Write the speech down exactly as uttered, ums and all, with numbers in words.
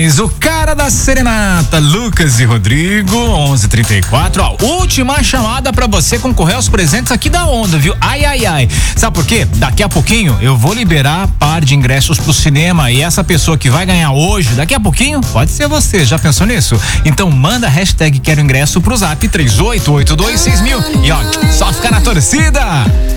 O cara da serenata, Lucas e Rodrigo, onze e trinta e quatro. Ó, última chamada pra você concorrer aos presentes aqui da Onda, viu? Ai, ai, ai. Sabe por quê? Daqui a pouquinho eu vou liberar par de ingressos pro cinema e essa pessoa que vai ganhar hoje, daqui a pouquinho, pode ser você. Já pensou nisso? Então manda a hashtag quero ingresso pro zap três oito oito dois seis mil e ó, só ficar na torcida.